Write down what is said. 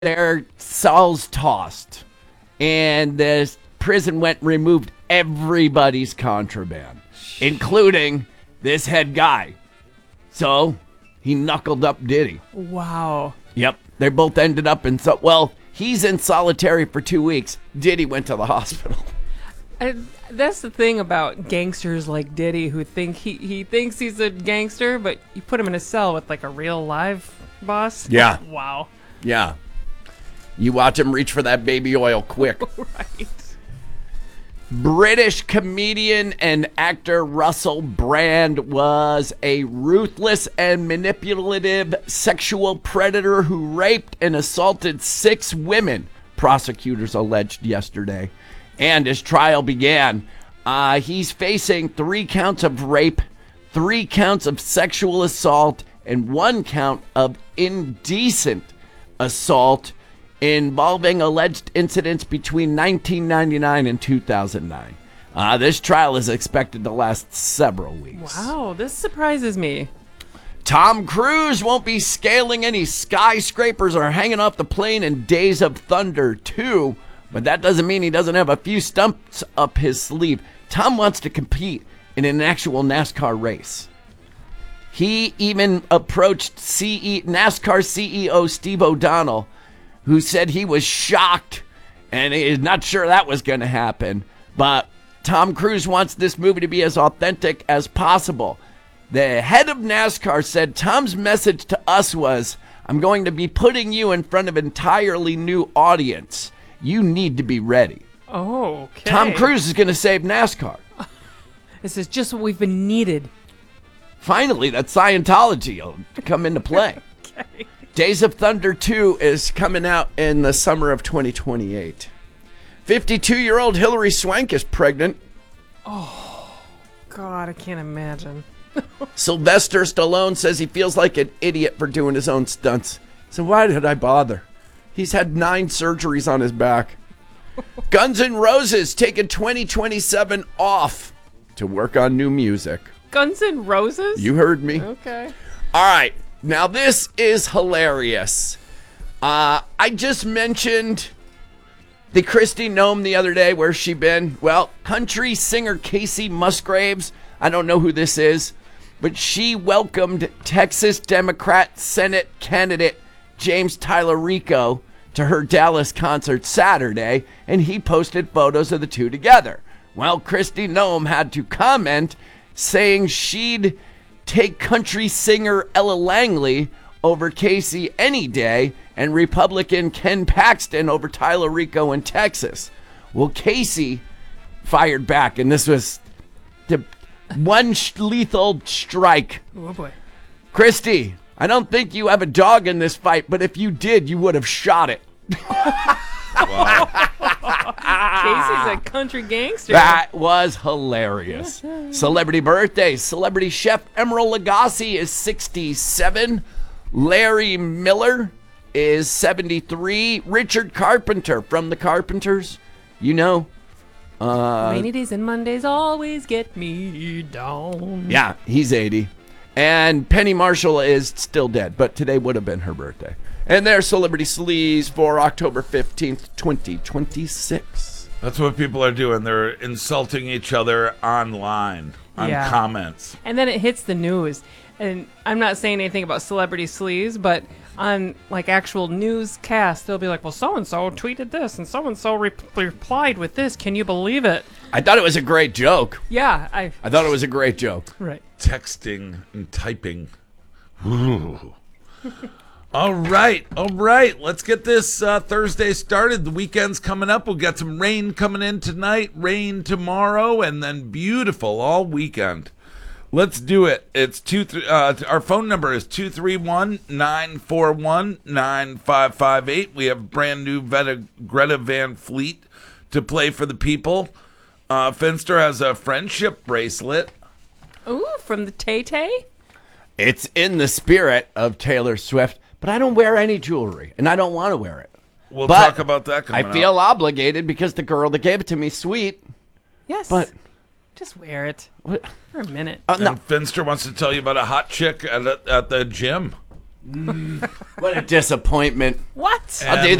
their cells tossed, and the prison went and removed everybody's contraband, including this head guy. So he knuckled up Diddy. Wow. Yep, they both ended up in he's in solitary for 2 weeks. Diddy went to the hospital. That's the thing about gangsters like Diddy, who think he thinks he's a gangster, but you put him in a cell with like a real live boss. Yeah. Wow. Yeah. You watch him reach for that baby oil quick. Right. British comedian and actor Russell Brand was a ruthless and manipulative sexual predator who raped and assaulted 6 women, prosecutors alleged yesterday. And his trial began. He's facing 3 counts of rape, 3 counts of sexual assault, and 1 count of indecent assault involving alleged incidents between 1999 and 2009. This trial is expected to last several weeks. Wow, this surprises me. Tom Cruise won't be scaling any skyscrapers or hanging off the plane in Days of Thunder 2, but that doesn't mean he doesn't have a few stunts up his sleeve. Tom wants to compete in an actual NASCAR race. He even approached NASCAR CEO Steve O'Donnell, who said he was shocked and is not sure that was going to happen. But Tom Cruise wants this movie to be as authentic as possible. The head of NASCAR said Tom's message to us was, I'm going to be putting you in front of an entirely new audience. You need to be ready. Oh, okay. Tom Cruise is going to save NASCAR. This is just what we've been needed. Finally, that Scientology will come into play. Okay. Days of Thunder 2 is coming out in the summer of 2028. 52-year-old Hilary Swank is pregnant. Oh, God, I can't imagine. Sylvester Stallone says he feels like an idiot for doing his own stunts. So why did I bother? He's had 9 surgeries on his back. Guns N' Roses taking 2027 off to work on new music. Guns N' Roses? You heard me. Okay. All right. Now, this is hilarious. I just mentioned the Kristi Noem the other day. Where's she been? Well, country singer Casey Musgraves, I don't know who this is, but she welcomed Texas Democrat Senate candidate James Tallarico to her Dallas concert Saturday, and he posted photos of the two together. Well, Kristi Noem had to comment saying she'd take country singer Ella Langley over Casey any day and Republican Ken Paxton over Tallarico in Texas. Well, Casey fired back, and this was the one lethal strike. Oh, boy. Kristi, I don't think you have a dog in this fight, but if you did, you would have shot it. Wow. Casey's a country gangster. That was hilarious. Celebrity birthdays. Celebrity chef Emeril Lagasse is 67. Larry Miller is 73. Richard Carpenter from The Carpenters. You know. Rainy days and Mondays always get me down. Yeah, he's 80. And Penny Marshall is still dead, but today would have been her birthday. And there's Celebrity Sleaze for October 15th, 2026. That's what people are doing. They're insulting each other online, on comments. And then it hits the news. And I'm not saying anything about Celebrity Sleaze, but on like actual newscasts, they'll be like, well, so-and-so tweeted this, and so-and-so replied with this. Can you believe it? I thought it was a great joke. Yeah. I thought it was a great joke. Right. Texting and typing. Ooh. All right. Let's get this Thursday started. The weekend's coming up. We'll get some rain coming in tonight, rain tomorrow, and then beautiful all weekend. Let's do it. It's our phone number is 231-941-9558. We have brand new Greta Van Fleet to play for the people. Finster has a friendship bracelet. Ooh, from the Tay-Tay? It's in the spirit of Taylor Swift, but I don't wear any jewelry, and I don't want to wear it. We'll talk about that coming up. I feel obligated because the girl that gave it to me, sweet. Yes. But just wear it for a minute. And Finster wants to tell you about a hot chick at the gym. What a disappointment. What? I'll do